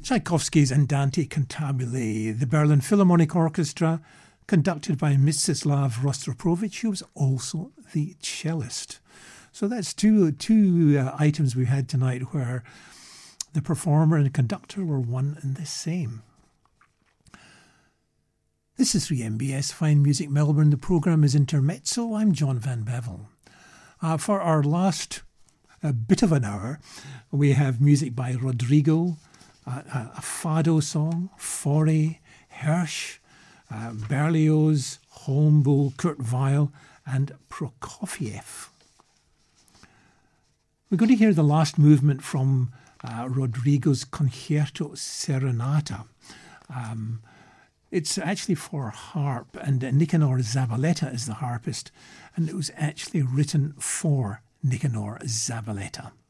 Tchaikovsky's Andante Cantabile, the Berlin Philharmonic Orchestra, conducted by Mstislav Rostropovich, who was also the cellist. So that's two items we had tonight where the performer and conductor were one and the same. This is 3MBS Fine Music Melbourne. The programme is Intermezzo. I'm John Van Bevel. For our last bit of an hour, we have music by Rodrigo, a fado song, Fauré, Hirsch, Berlioz, Holmboe, Kurt Weill and Prokofiev. We're going to hear the last movement from Rodrigo's Concerto Serenata. It's actually for harp, and Nicanor Zabaleta is the harpist, and it was actually written for Nicanor Zabaleta.